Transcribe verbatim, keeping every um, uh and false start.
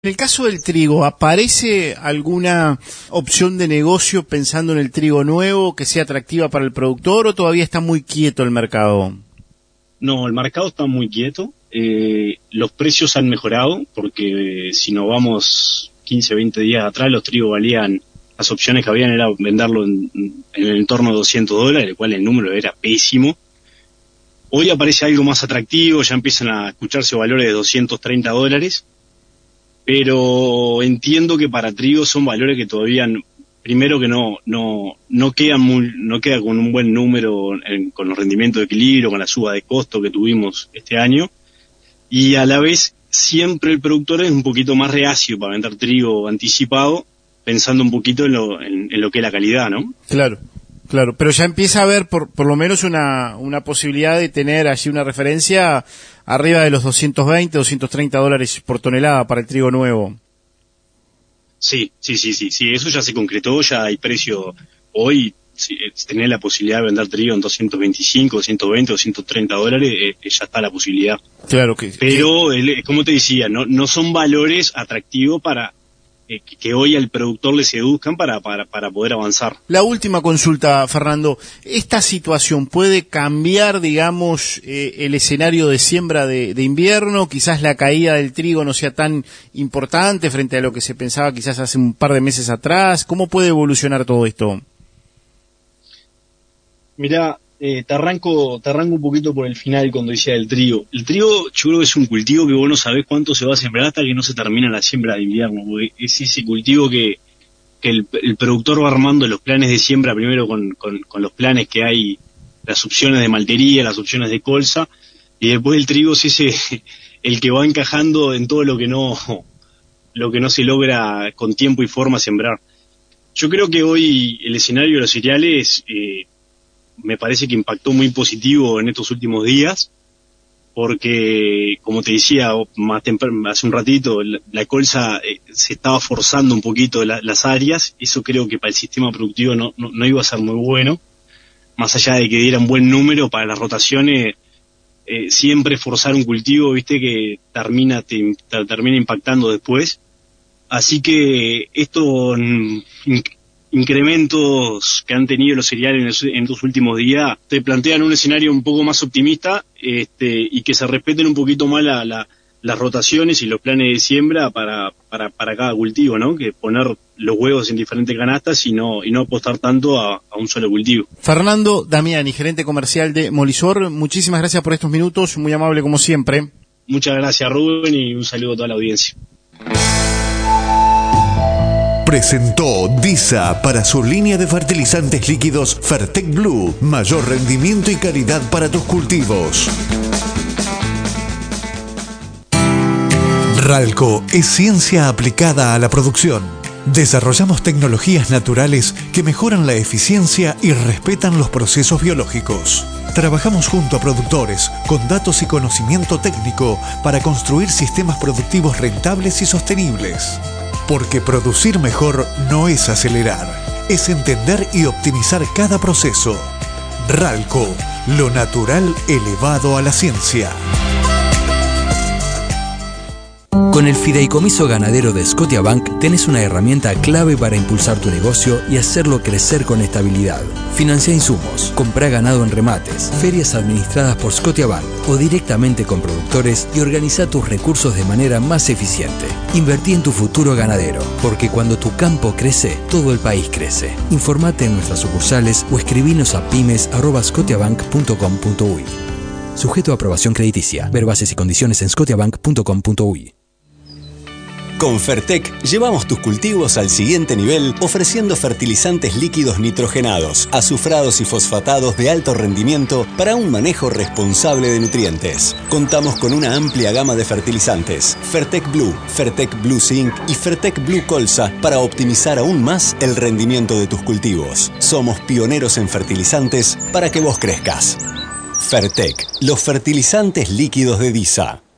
En el caso del trigo, ¿aparece alguna opción de negocio pensando en el trigo nuevo que sea atractiva para el productor o todavía está muy quieto el mercado? No, el mercado está muy quieto. Eh, los precios han mejorado porque eh, si nos vamos quince, veinte días atrás, los trigos valían, las opciones que habían era venderlo en, en el entorno de doscientos dólares, el cual el número era pésimo. Hoy aparece algo más atractivo, ya empiezan a escucharse valores de doscientos treinta dólares. Pero entiendo que para trigo son valores que todavía, primero que no no no quedan muy, no queda con un buen número en, con los rendimientos de equilibrio, con la suba de costo que tuvimos este año, y a la vez siempre el productor es un poquito más reacio para vender trigo anticipado, pensando un poquito en lo, en, en lo que es la calidad, ¿no? Claro, claro, pero ya empieza a haber por, por lo menos una, una posibilidad de tener allí una referencia arriba de los doscientos veinte, doscientos treinta dólares por tonelada para el trigo nuevo. Sí, sí, sí, sí, sí, eso ya se concretó, ya hay precio hoy, si, si tenés la posibilidad de vender trigo en doscientos veinticinco, doscientos veinte, doscientos treinta dólares, eh, ya está la posibilidad. Claro que. Pero, que... el, como te decía, no, no son valores atractivos para eh, que, que hoy al productor le seduzcan para, para, para poder avanzar. La última consulta, Fernando. ¿Esta situación puede cambiar, digamos, eh, el escenario de siembra de, de invierno? Quizás la caída del trigo no sea tan importante frente a lo que se pensaba quizás hace un par de meses atrás. ¿Cómo puede evolucionar todo esto? Mirá, eh, te arranco, te arranco un poquito por el final cuando decía del trigo. El trigo yo creo que es un cultivo que vos no sabés cuánto se va a sembrar hasta que no se termina la siembra de invierno, porque es ese cultivo que, que el, el productor va armando los planes de siembra primero con, con, con los planes que hay, las opciones de maltería, las opciones de colza, y después el trigo es ese, el que va encajando en todo lo que no, lo que no se logra con tiempo y forma sembrar. Yo creo que hoy el escenario de los cereales, eh, me parece que impactó muy positivo en estos últimos días, porque, como te decía más temprano, hace un ratito, la, la colza eh, se estaba forzando un poquito la, las áreas. Eso creo que para el sistema productivo no, no, no iba a ser muy bueno, más allá de que diera un buen número para las rotaciones. Eh, siempre forzar un cultivo, viste, que termina, te, te, termina impactando después. Así que esto... Mm, incrementos que han tenido los cereales en estos últimos días te plantean un escenario un poco más optimista, este, y que se respeten un poquito más la, la, las rotaciones y los planes de siembra para, para, para cada cultivo, ¿no? Que poner los huevos en diferentes canastas y no, y no apostar tanto a, a un solo cultivo. Fernando Damiani, gerente comercial de Molisor, muchísimas gracias por estos minutos, muy amable como siempre. Muchas gracias, Rubén, y un saludo a toda la audiencia. Presentó DISA para su línea de fertilizantes líquidos Fertec Blue. Mayor rendimiento y calidad para tus cultivos. Ralco es ciencia aplicada a la producción. Desarrollamos tecnologías naturales que mejoran la eficiencia y respetan los procesos biológicos. Trabajamos junto a productores con datos y conocimiento técnico para construir sistemas productivos rentables y sostenibles. Porque producir mejor no es acelerar, es entender y optimizar cada proceso. Ralco, lo natural elevado a la ciencia. Con el Fideicomiso Ganadero de Scotiabank tenés una herramienta clave para impulsar tu negocio y hacerlo crecer con estabilidad. Financia insumos, comprá ganado en remates, ferias administradas por Scotiabank o directamente con productores y organiza tus recursos de manera más eficiente. Invertí en tu futuro ganadero, porque cuando tu campo crece, todo el país crece. Informate en nuestras sucursales o escribinos a pymes arroba scotiabank punto com punto uy. Sujeto a aprobación crediticia. Ver bases y condiciones en scotiabank punto com punto uy. Con Fertec llevamos tus cultivos al siguiente nivel ofreciendo fertilizantes líquidos nitrogenados, azufrados y fosfatados de alto rendimiento para un manejo responsable de nutrientes. Contamos con una amplia gama de fertilizantes, Fertec Blue, Fertec Blue Zinc y Fertec Blue Colza para optimizar aún más el rendimiento de tus cultivos. Somos pioneros en fertilizantes para que vos crezcas. Fertec, los fertilizantes líquidos de DISA.